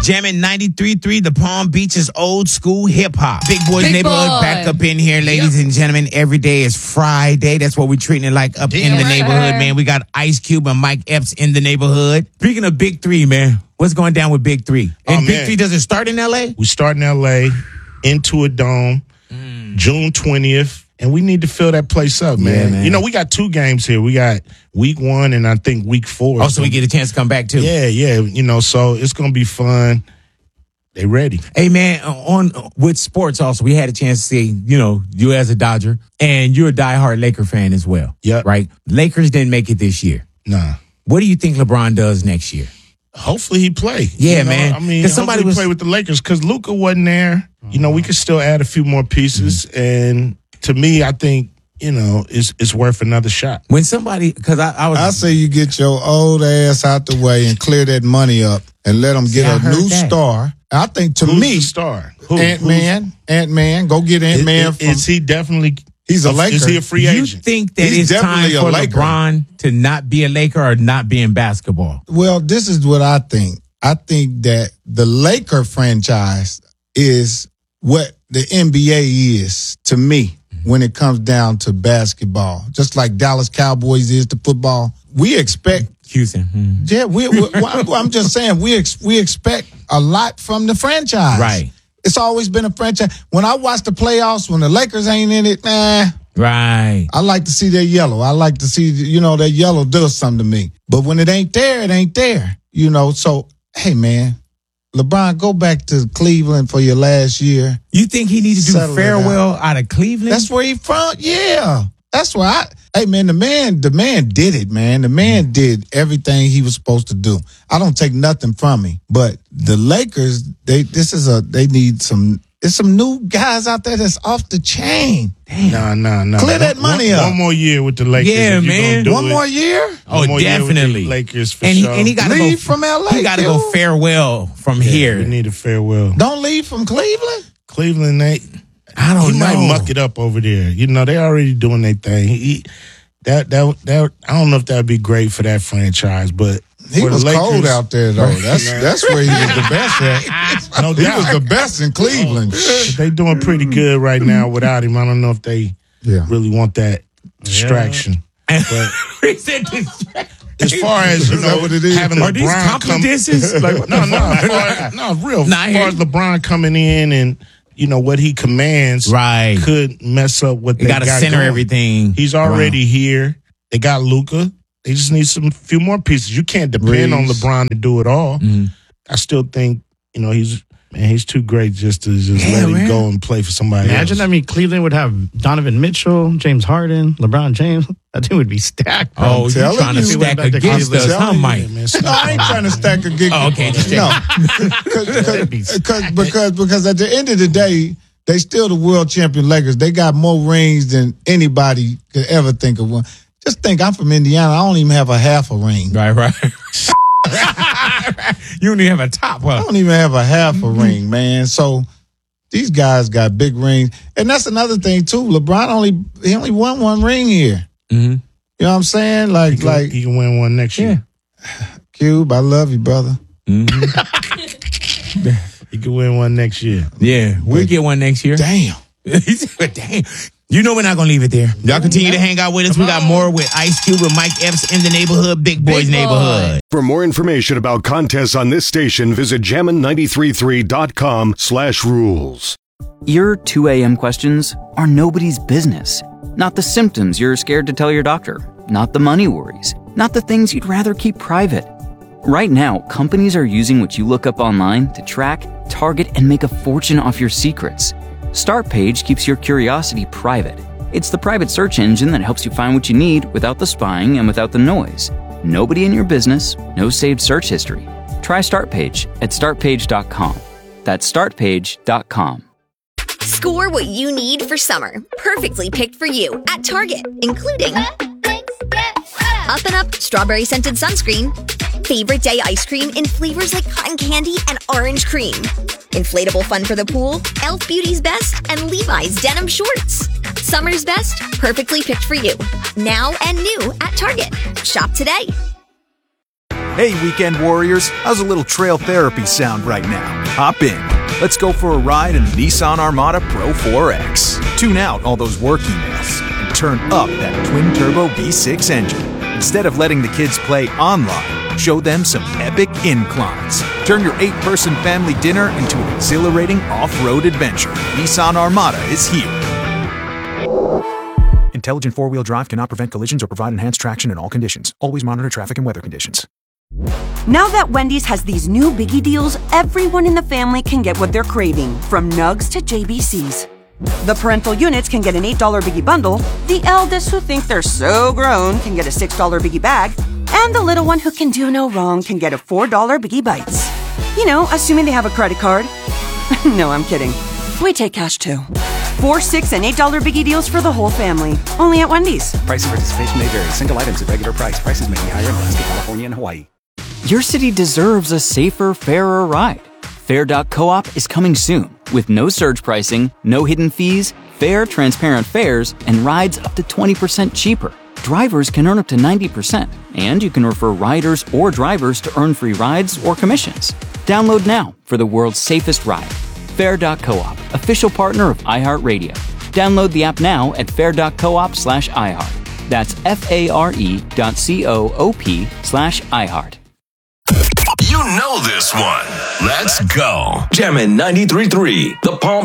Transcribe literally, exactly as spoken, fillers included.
Jamming ninety-three point three, the Palm Beach's old school hip hop. Big Boys Big Neighborhood boy. back up in here, ladies yep. and gentlemen. Every day is Friday. That's what we're treating it like up Damn in the right. neighborhood, man. We got Ice Cube and Mike Epps in the neighborhood. Speaking of Big Three, man, what's going down with Big Three? And oh, Big man. Three, does it start in L A? We start in L A, into a dome, mm. June twentieth. And we need to fill that place up, man. Yeah, man. You know, we got two games here. We got week one and I think week four. Oh, so we get a chance to come back, too. Yeah, yeah. You know, so it's going to be fun. They ready. Hey, man, on with sports also, we had a chance to see, you know, you as a Dodger, and you're a diehard Laker fan as well. Yeah. Right? Lakers didn't make it this year. Nah. What do you think LeBron does next year? Hopefully he play. Yeah, you know? man. I mean, somebody was... play with the Lakers because Luka wasn't there. Uh-huh. You know, we could still add a few more pieces. Mm-hmm. And to me, I think, you know, it's, it's worth another shot. When somebody, because I, I was. I say you get your old ass out the way and clear that money up and let them get See, a new that. star. I think to Who's me, the star? Who? Ant-Man, Ant-Man, go get Ant-Man. Is, from, is he definitely, he's a Laker. Is he a free you agent? think that He's it's time definitely a for Laker. LeBron to not be a Laker or not be in basketball? Well, this is what I think. I think that the Laker franchise is what the N B A is to me when it comes down to basketball. Just like Dallas Cowboys is to football. We expect Houston. Hmm. Yeah, we, we, well, I'm just saying we ex, we expect a lot from the franchise. Right. It's always been a franchise. When I watch the playoffs, when the Lakers ain't in it, nah. Right. I like to see their yellow. I like to see, you know, that yellow does something to me. But when it ain't there, it ain't there. You know, so, hey, man, LeBron, go back to Cleveland for your last year. You think he needs to do Settle it farewell out. out of Cleveland? That's where he from. Yeah. That's where I, hey, man, the man, the man did it, man. The man did everything he was supposed to do. I don't take nothing from him. But the Lakers, they, this is a, they need some, there's some new guys out there that's off the chain. Nah, nah, nah. Clear that money one, up. One more year with the Lakers. Yeah, if you're man. gonna do One it. more year? Oh, One more year with the definitely. Lakers for and, sure. He, and he got to go Leave from L A. He got to go farewell from Yeah, here. We need a farewell. Don't leave from Cleveland? Cleveland, they, I don't he know. might muck it up over there. You know, they already doing their thing. He, that, that, that, I don't know if that would be great for that franchise, but He for was the Lakers, cold out there, though. That's that's where he was the best at. No He doubt. was the best in Cleveland. But they doing pretty good right now without him. I don't know if they Yeah. really want that distraction. But He said distraction. as far as, you Is that know, what it is? having Are these LeBron come, confidences? Like, no, no, as far as, no, real. Nah, I as hear far as you. LeBron coming in and, you know, what he commands Right. could mess up what They they got to got center going. everything. He's already here. They got Luka. They just need some few more pieces. You can't depend on Reeves. LeBron to do it all. Mhm. I still think, you know, he's man, he's too great just to just Yeah, let him man. go and play for somebody Imagine, else. I mean, Cleveland would have Donovan Mitchell, James Harden, LeBron James. That team would be stacked. Bro. Oh, you telling trying to you. stack Back to against Cleveland. us, huh, Telling Mike? Yeah, man, No, I ain't trying to stack a gig. Oh, okay, just no, because because because at the end of the day, they still the world champion Lakers. They got more rings than anybody could ever think of one. Just think, I'm from Indiana. I don't even have a half a ring. Right, right. You don't even have a top, I huh? don't even have a half a ring, man. So these guys got big rings, and that's another thing too. LeBron only he only won one ring here. Mm-hmm. You know what I'm saying? Like he can, like he can win one next year. Cube, I love you, brother. Mm-hmm. He can win one next year. Yeah, we'll get one next year. Damn. He said, damn. You know we're not going to leave it there. Y'all continue to hang out with us. We got more with Ice Cube and Mike Epps in the neighborhood, Big Boys Big boy. Neighborhood. For more information about contests on this station, visit jammin nine three three dot com slash rules. Your two a.m. questions are nobody's business. Not the symptoms you're scared to tell your doctor. Not the money worries. Not the things you'd rather keep private. Right now, companies are using what you look up online to track, target, and make a fortune off your secrets. StartPage keeps your curiosity private. It's the private search engine that helps you find what you need without the spying and without the noise. Nobody in your business, no saved search history. Try StartPage at start page dot com. That's start page dot com. Score what you need for summer. Perfectly picked for you at Target, including Up and Up Strawberry Scented Sunscreen, Favorite Day Ice Cream in flavors like cotton candy and orange cream, Inflatable Fun for the Pool, e l f Beauty's Best, and Levi's Denim Shorts. Summer's best, perfectly picked for you. Now and new at Target. Shop today. Hey, weekend warriors, how's a little trail therapy sound right now? Hop in. Let's go for a ride in the Nissan Armada Pro four X. Tune out all those work emails and turn up that twin-turbo V six engine. Instead of letting the kids play online, show them some epic inclines. Turn your eight-person family dinner into an exhilarating off-road adventure. Nissan Armada is here. Intelligent four-wheel drive cannot prevent collisions or provide enhanced traction in all conditions. Always monitor traffic and weather conditions. Now that Wendy's has these new biggie deals, everyone in the family can get what they're craving, from nugs to J B Cs. The parental units can get an eight dollar biggie bundle, the eldest who think they're so grown can get a six dollar biggie bag, and the little one who can do no wrong can get a four dollar biggie bites. You know, assuming they have a credit card. No, I'm kidding. We take cash too. Four, six, and eight dollar biggie deals for the whole family. Only at Wendy's. Price and participation may vary. Single items at regular price. Prices may be higher in Alaska, California, and Hawaii. Your city deserves a safer, fairer ride. Fair dot coop is coming soon with no surge pricing, no hidden fees, fair, transparent fares, and rides up to twenty percent cheaper. Drivers can earn up to ninety percent, and you can refer riders or drivers to earn free rides or commissions. Download now for the world's safest ride. Fair dot coop, official partner of iHeartRadio. Download the app now at fair dot coop slash iHeart. That's F-A-R-E dot C-O-O-P slash iHeart. You know this one. Let's go. Jammin' ninety-three point three, the Palm